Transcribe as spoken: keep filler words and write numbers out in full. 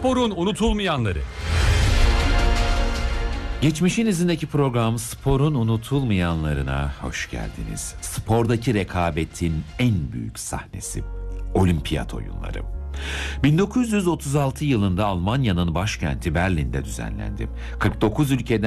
Sporun unutulmayanları. Geçmişin izindeki program Sporun unutulmayanlarına hoş geldiniz. Spordaki rekabetin en büyük sahnesi Olimpiyat oyunları. bin dokuz yüz otuz altı yılında Almanya'nın başkenti Berlin'de düzenlendi. kırk dokuz ülkeden